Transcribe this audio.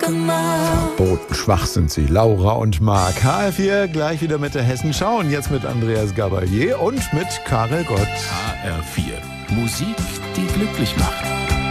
Bodenschwach sind sie, Laura und Marc. HR4 gleich wieder mit der Hessenschau und jetzt mit Andreas Gabalier und mit Karel Gott. HR4, Musik, die glücklich macht.